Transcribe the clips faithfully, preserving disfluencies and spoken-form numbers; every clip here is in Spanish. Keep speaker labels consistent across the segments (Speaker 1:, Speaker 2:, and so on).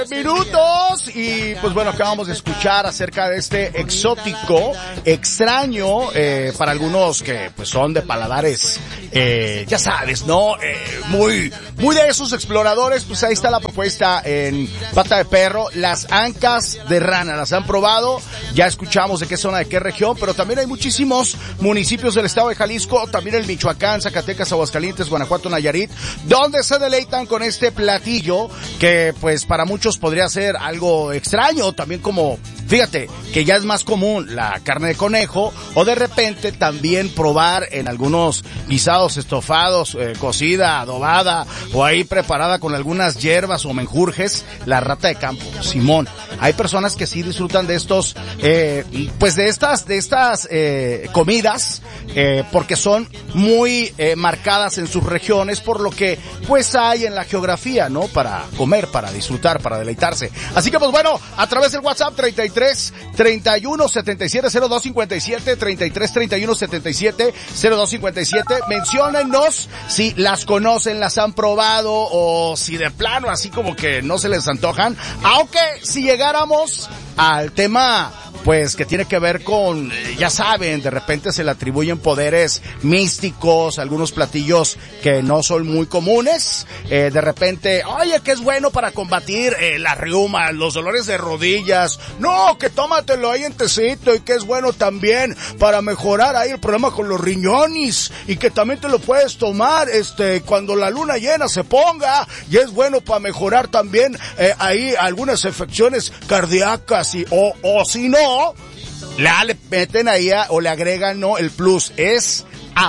Speaker 1: Minutos y pues bueno, acabamos de escuchar acerca de este exótico, extraño, eh, para algunos que pues son de paladares, eh, ya sabes, ¿no? Eh, muy, muy de esos exploradores, pues ahí está la propuesta en Pata de Perro, las ancas de rana, las han probado, ya escuchamos de qué zona, de qué región, pero también hay muchísimos municipios del estado de Jalisco, también el Michoacán, Zacatecas, Aguascalientes, Guanajuato, Nayarit, donde se deleitan con este platillo que pues para muchos podría ser algo extraño, también como, fíjate, que ya es más común la carne de conejo, o de repente también probar en algunos guisados estofados, eh, cocida, adobada, o ahí preparada con algunas hierbas o menjurjes, la rata de campo, Simón. Hay personas que sí disfrutan de estos, eh, pues de estas, de estas, eh, comidas, eh, porque son muy, eh, marcadas en sus regiones, por lo que, pues hay en la geografía, ¿no? Para comer, para disfrutar, para deleitarse. Así que pues bueno, a través del WhatsApp treinta y tres, treinta y uno, setenta y siete, cero dos cincuenta y siete, treinta y tres, treinta y uno, setenta y siete, cero dos cincuenta y siete, menciónennos si las conocen, las han probado o si de plano así como que no se les antojan, aunque si llegáramos al tema pues que tiene que ver con, ya saben, de repente se le atribuyen poderes místicos, algunos platillos que no son muy comunes, eh, de repente, oye, que es bueno para combatir eh, las reumas, los dolores de rodillas, no, que tómatelo ahí en tecito, y que es bueno también para mejorar ahí el problema con los riñones, y que también te lo puedes tomar este cuando la luna llena se ponga, y es bueno para mejorar también eh, ahí algunas afecciones cardíacas, y o, o si no, La, le meten ahí a, o le agregan, no, el plus es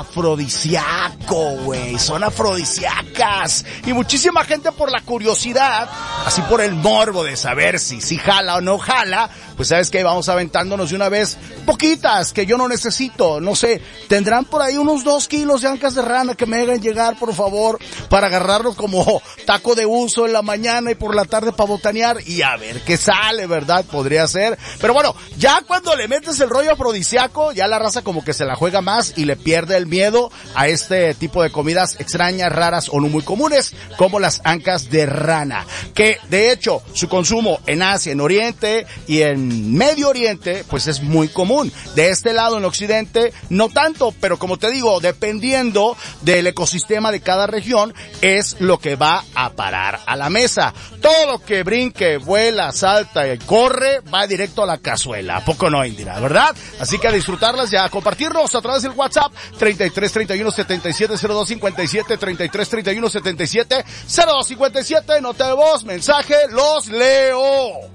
Speaker 1: afrodisíaco, güey, son afrodisíacas, y muchísima gente por la curiosidad, así por el morbo de saber si, si jala o no jala, pues sabes que vamos aventándonos de una vez poquitas que yo no necesito, no sé, tendrán por ahí unos dos kilos de ancas de rana que me hagan llegar, por favor, para agarrarlos como taco de uso en la mañana y por la tarde para botanear y a ver qué sale, ¿verdad? Podría ser, pero bueno, ya cuando le metes el rollo afrodisíaco, ya la raza como que se la juega más y le pierde el miedo a este tipo de comidas extrañas, raras o no muy comunes, como las ancas de rana, que de hecho su consumo en Asia, en Oriente y en Medio Oriente, pues es muy común. De este lado, en Occidente, no tanto, pero como te digo, dependiendo del ecosistema de cada región, es lo que va a parar a la mesa. Todo lo que brinque, vuela, salta y corre, va directo a la cazuela. ¿A poco no, Indira? ¿Verdad? Así que a disfrutarlas y a compartirnos a través del WhatsApp, treinta y tres, treinta y uno, setenta y siete, cero dos cincuenta y siete, treinta y tres, treinta y uno, setenta y siete, cero dos cincuenta y siete, nota de voz, mensaje, los leo.